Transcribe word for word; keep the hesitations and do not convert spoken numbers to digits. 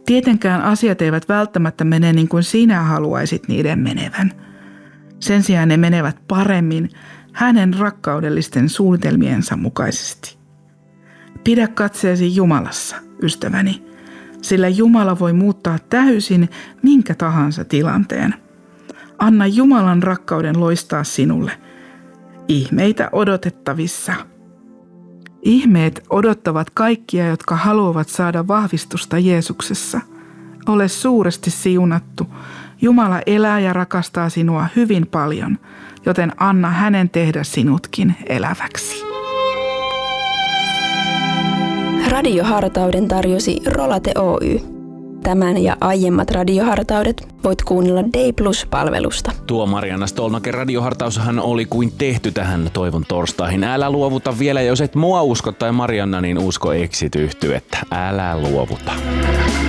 Tietenkään asiat eivät välttämättä mene niin kuin sinä haluaisit niiden menevän. Sen sijaan ne menevät paremmin hänen rakkaudellisten suunnitelmiensa mukaisesti. Pidä katseesi Jumalassa, ystäväni, sillä Jumala voi muuttaa täysin minkä tahansa tilanteen. Anna Jumalan rakkauden loistaa sinulle. Ihmeitä odotettavissa. Ihmeet odottavat kaikkia, jotka haluavat saada vahvistusta Jeesuksessa. Ole suuresti siunattu. Jumala elää ja rakastaa sinua hyvin paljon, joten anna hänen tehdä sinutkin eläväksi. Radiohartauden tarjosi Rolate Oy. Tämän ja aiemmat radiohartaudet voit kuunnella Day Plus-palvelusta. Tuo Marianna Stolnaken radiohartaushan oli kuin tehty tähän Toivon torstaihin. Älä luovuta vielä, jos et mua usko tai Marianna, niin usko Exit yhtye, että älä luovuta.